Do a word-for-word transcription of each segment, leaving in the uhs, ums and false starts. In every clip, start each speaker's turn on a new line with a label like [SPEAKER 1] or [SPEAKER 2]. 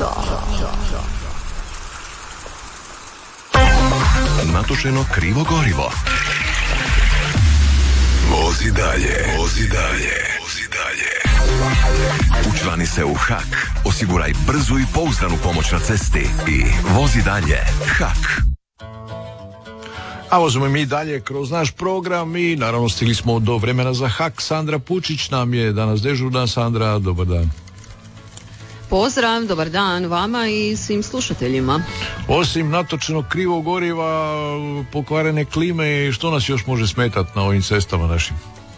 [SPEAKER 1] Natočeno krivo gorivo. Vozi dalje, vozi dalje, vozi dalje. Učlani se u Hak, osiguraj brzu i pouzdanu pomoć na cesti i vozi dalje. Hak.
[SPEAKER 2] A vozimo mi dalje kroz naš program i naravno stigli smo do vremena za Hak. Sandra Pučić nam je danas dežurna. Sandra, dobar dan.
[SPEAKER 3] Pozdrav, dobar dan vama i svim slušateljima.
[SPEAKER 2] Osim natočenog krivog goriva, pokvarene klime, što nas još može smetati na ovim cestama našim?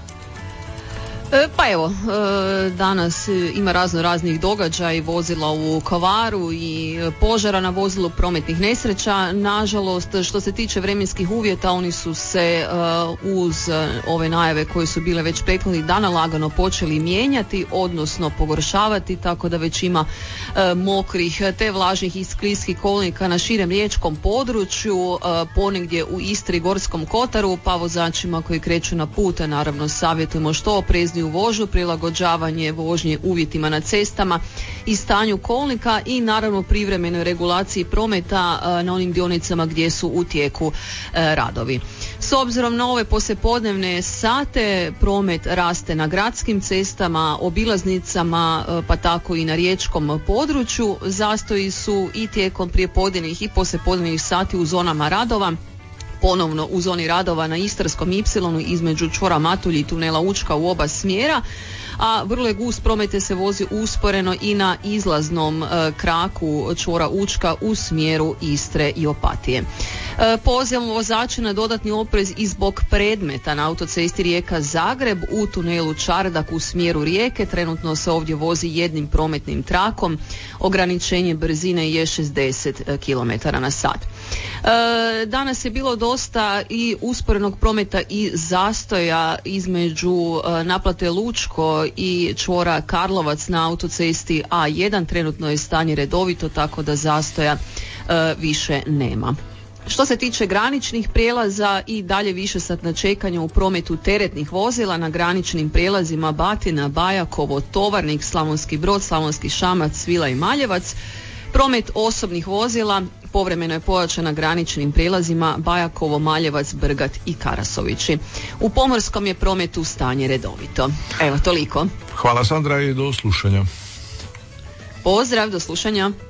[SPEAKER 3] Pa evo, danas ima razno raznih događaja, vozila u kvaru i požara na vozilu, prometnih nesreća. Nažalost, što se tiče vremenskih uvjeta, oni su se uz ove najave koje su bile već prethodnih dana lagano počeli mijenjati, odnosno pogoršavati, tako da već ima mokrih te vlažnih i skliskih kolnika na širem riječkom području, ponegdje u Istri i Gorskom kotaru, pa vozačima koji kreću na put, naravno savjetujemo što oprezniju u vožnju, prilagođavanje vožnje uvjetima na cestama i stanju kolnika i naravno privremenoj regulaciji prometa na onim dionicama gdje su u tijeku radovi. S obzirom na ove poslijepodnevne sate, promet raste na gradskim cestama, obilaznicama, pa tako i na riječkom području. Zastoji su i tijekom prijepodnevnih i poslijepodnevnih sati u zonama radova. Ponovno u zoni radova na Istarskom ipsilonu između čvora Matulji i tunela Učka u oba smjera, a vrlo je gust promet se vozi usporeno i na izlaznom e, kraku čvora Učka u smjeru Istre i Opatije. E, Pozivamo vozače na dodatni oprez i zbog predmeta na autocesti Rijeka-Zagreb u tunelu Čardak u smjeru Rijeke. Trenutno se ovdje vozi jednim prometnim trakom. Ograničenje brzine je šezdeset kilometara na sat. E, danas je bilo dosta i usporenog prometa i zastoja između e, naplate Lučko i čvora Karlovac na autocesti A jedan. Trenutno je stanje redovito, tako da zastoja e, više nema. Što se tiče graničnih prijelaza, i dalje više satna čekanja u prometu teretnih vozila na graničnim prijelazima Batina, Bajakovo, Tovarnik, Slavonski Brod, Slavonski Šamac, Svila i Maljevac. Promet osobnih vozila povremeno je pojačan na graničnim prijelazima Bajakovo, Maljevac, Brgat i Karasovići. U pomorskom je prometu stanje redovito. Evo, toliko.
[SPEAKER 2] Hvala Sandra i do slušanja.
[SPEAKER 3] Pozdrav, do slušanja.